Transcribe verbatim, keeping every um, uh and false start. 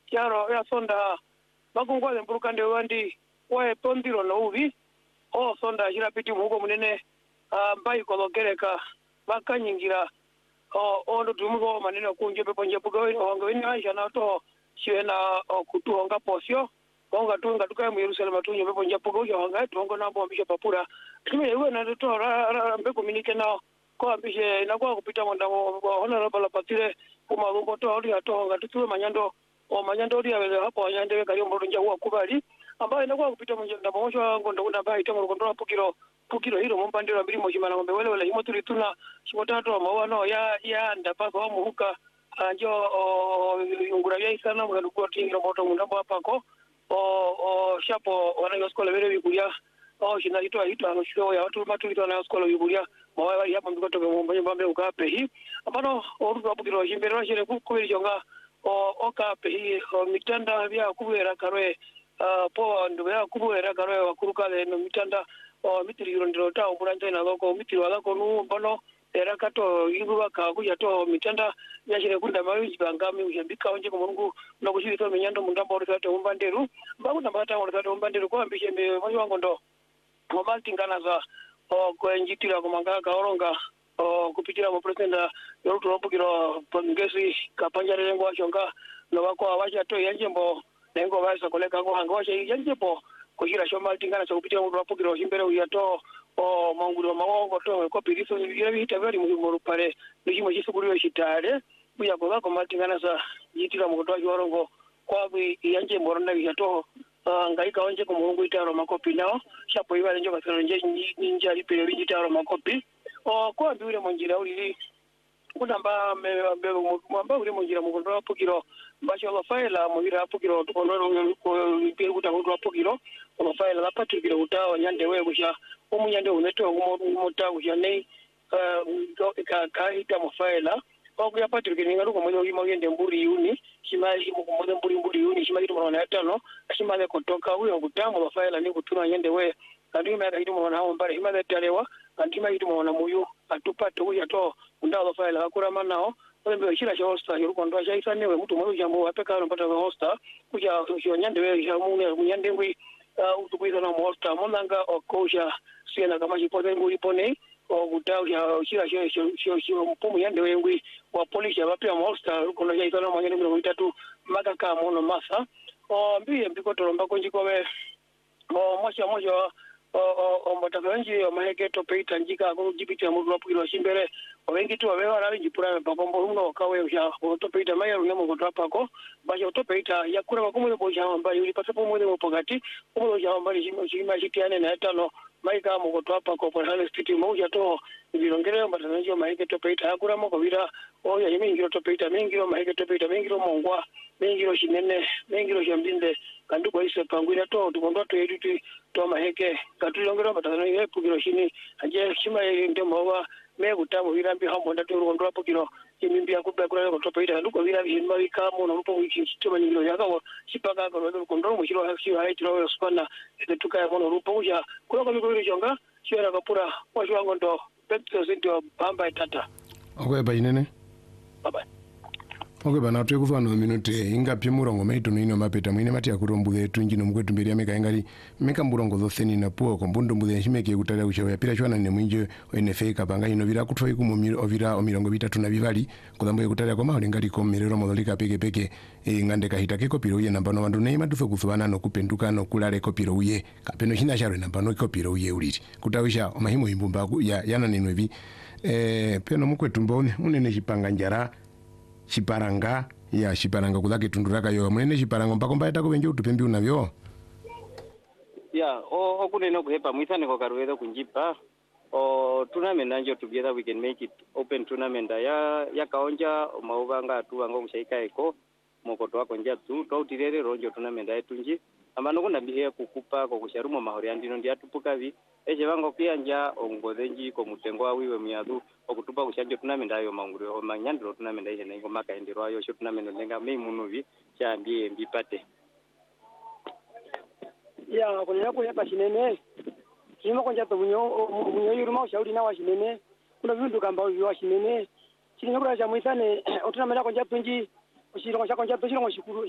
yaro ya sonda bakungwa mpurukande wandi wa tondiro no uvi o sonda jirapiti mugo munene mbai kologereka bakanyingira o ondo tumugo manene kunje pepo nje puga ongo weni aisha na to chiena kutuonga posio onga tunga tukaye mu Yerusalemu tunye pepo nje puga uja onga tungo nambo ambisha papura tume yewe na to ra mbe communique na ko ambishe na kwa kupita monda honorable patire kuma lumbo to ori ato onga tuwe manyando o manyando ori awele hapo anyande kali mbodo nje huwa kubali ambaye na kwa kupita monda mosho ngondo una bai tamo ngondo pukiro pukiro hilo mompandira mbili moshimana ngombe wele wele himoturi tuna shimotato mawano ya ya ndapa kwa muhuka anjo ngura ya isana mwandu kwa tingira moto mundambo hapako o o shapo wana skola vile vikulia o shina ito ito anashio ya watu matu ito na skola vikulia mawa hapa mkoto kwa mbonye mbambe ukape hii apano oru kwa pukiro shimbero shire kukweli jonga o okape hii mitanda vya kuwera karwe po ndugu ya kuwera karwe wakuruka no mitanda o mitiri yondiro ta omuranja na loko mitiri wala konu bono era kato yuba ka kuja to mitanda yashire kunda mawi bangami ujambika onje kumungu no kushito menyando mundambo oritato umbanderu babu nambata oritato umbanderu ko ambishe me wango ndo momalti ngana za o ko njitira ko manga ka oronga o kupitira mo president yoruto opukiro pangesi kapanja rengo achonga no bako awacha to yanjembo nengo basa koleka ko hanga wacha yanjembo kushira shomalti ngana cha kupitira mo opukiro himbere uyato o mangulo mawo to ko piriso yebi tabari mu pare bishimo chisuguriyo shitare buya ko bako malti ngana sa yitira mo to yorongo kwa bi yanje morona yato ngai ka onje ko mungu itaro makopi nao shapo ibale njo kasero nje ninja lipele lijitaro makopi o ko biure monjira uli kudamba mba uli monjira mu ndo apukiro basho la faila mu ira apukiro to no ko biru kuta apukiro ko faila la patukiro utawa nyande we kusha umunyande uneto umuta kusha nei ka ka ita mu faila ko ya patukiro ngaru ko moyo yimo yende mburi yuni shimali mu ko mburi mburi yuni shimali to mona yatano shimali kutoka huyo kutamu la faila ni kutuna nyande we kandi mera hidu mona hao mbare himale talewa kandi ma hidu mona muyu atupate huyo to ndalo faila akura manao Olembe shira cha hosta yuko ndo acha isane we mtu mmoja jambo apeka mpata hosta kuja sio nyande we ya mune nyande we utukuiza na hosta monanga okosha siena kama jipote nguli pone o gutau ya shira sio sio sio mpumu nyande we ngui wa polisi abapia hosta uko ndo acha na mwanyene mwe mitatu maka kama mono masa o mbiye mbiko tolomba konji kowe o moja moja o o mbatakaanji o maheke to peita njika ko jipita mu lopiro shimbere o wengi tu wawe rali jipura pa kombo huno kawe ya to peita maya runemo ko tapa ko baje to peita yakura ko mo bo jama ba yuli pasa po mo mo pogati ko mo jama ba jimo jima jitiane na tano mai ka mo ko tapa ko por hal city mo ya to bilongere mbatakaanji o maheke to peita yakura mo ko vira o ya yimi ngiro to peita mengiro maheke to peita mengiro mongwa mengiro shinene mengiro shambinde kandu ko ise pangwira to tukondo to editi to maheke katulongera batana ye pugiro shini aje shima inde mowa me gutamo virambi hambo ndatu rondo apugiro imimbi akubya kura ko to peita nduko virabi himma bikamo no mpo wiki to manyiro yakawo shipaka ko ndo kondo mu shiro hashi ha itro spana ede tukaya kono rupo uja kulo ko biko jonga shira kapura kwa shwango ndo petso zinto bamba tata okwe bayinene bye bye Oke bana twe kufano minute inga pye murongo maitu no ino mapeta mwine mati akurombuze tunjino mkwetu mbiri ameka ingari meka murongo thoseni na puo kombundo mbuze shimeke kutala ushawe pira chwana ne mwinje N F A kapanga ino vira kutwa iku mumiro ovira omirongo bitatu na bibali kudambo kutala kwa maholi ngari ko mirero modolika peke peke e ngande kahita ke kopiro uye namba no vandu neima tufe kufubana no kupenduka no kulale kopiro uye kapeno shina sharo namba no kopiro uye uliti kutawisha omahimo imbumba ya yana nino vi eh peno mkwetu mbone unene chipanga njara Shiparanga ya shiparanga kudake tunduraka yo munene shiparanga mpako mbaita ko benje utupembi unavyo ya o okuneno kuhepa mwithane ko karuwedo kunjipa o tournament anjo together we can make it open tournament ya ya kaonja maubanga atuanga mushaika eko mokoto wako njatu tautirere ronjo tournament ya tunji amano kuna bihe kukupa ko kusharumo mahori andino ndi atupukavi eje bango pia nja ongodenji ko mutengo awiwe myadu okutupa kushanjo tournament ayo manguru o manyandro tournament ayo nengo maka endero ayo sho tournament nenga mei munuvi cha mbie mbipate ya kuna ko yapa shinene kimo konja to bunyo bunyo yuruma ushauri na washinene kuna vindu kamba wa shinene chinyakura cha muisane otournament konja tunji ushiro konja tunji ngo shikuru